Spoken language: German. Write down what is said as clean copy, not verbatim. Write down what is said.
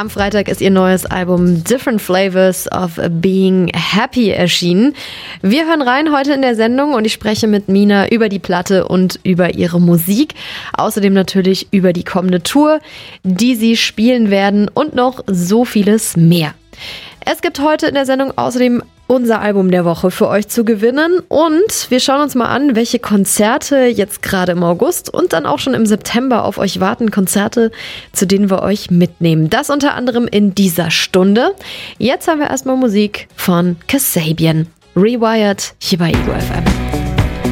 Am Freitag ist ihr neues Album Different Flavors of Being Happy erschienen. Wir hören rein heute in der Sendung und ich spreche mit Mina über die Platte und über ihre Musik. Außerdem natürlich über die kommende Tour, die sie spielen werden und noch so vieles mehr. Es gibt heute in der Sendung außerdem unser Album der Woche für euch zu gewinnen und wir schauen uns mal an, welche Konzerte jetzt gerade im August und dann auch schon im September auf euch warten. Konzerte, zu denen wir euch mitnehmen. Das unter anderem in dieser Stunde. Jetzt haben wir erstmal Musik von Kasabian. Rewired hier bei Ego FM.